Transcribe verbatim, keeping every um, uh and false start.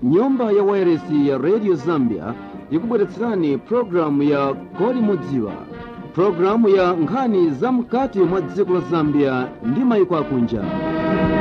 nyumba ya wairesi ya Radio Zambia ikubweretserani programu ya Kodi Mudziwa, programu ya nkhani za mkati mwa dziko la Zambia ndi mayiko akunja.